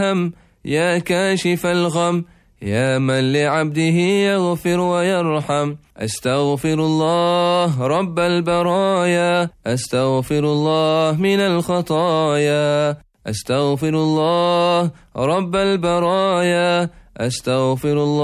هم، يا كاشف الغم، يا من لعبده يغفر ويرحم. أستغفر الله رب البرايا، أستغفر الله من الخطايا. أستغفر الله رب البرايا، أستغفر الله